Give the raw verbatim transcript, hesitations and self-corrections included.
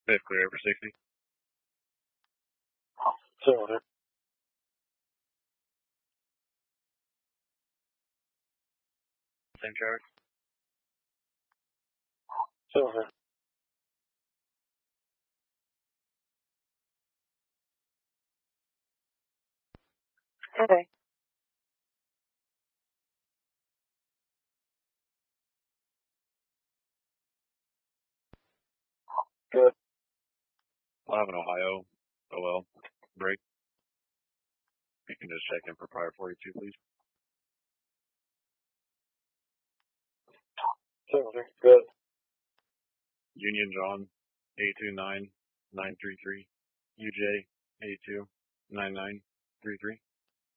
Fifth clear over sixty. Cylinder. Same charge. Cylinder. Okay. Good. eleven Ohio. O L. Break. You can just check in for prior forty-two, please. Cylinder. Good. Union John. eight two nine nine three three. U J. eight two nine nine three three.